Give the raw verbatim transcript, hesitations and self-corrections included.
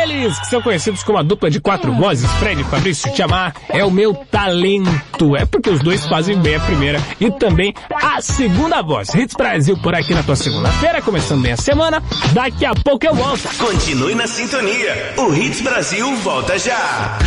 Eles, que são conhecidos como a dupla de quatro vozes, Fred e Fabrício Tchamar, é o meu talento. É porque os dois fazem bem a primeira e também a segunda voz. Hits Brasil por aqui na tua segunda-feira, começando bem a semana. Daqui a pouco eu volto. Continue na sintonia. O Hits Brasil volta já.